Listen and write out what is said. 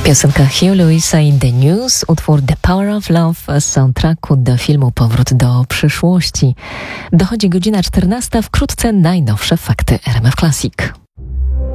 Piosenka Hugh Lewisa i The News, utwór The Power of Love z soundtracku do filmu Powrót do przyszłości. Dochodzi godzina 14, wkrótce najnowsze fakty RMF Classic.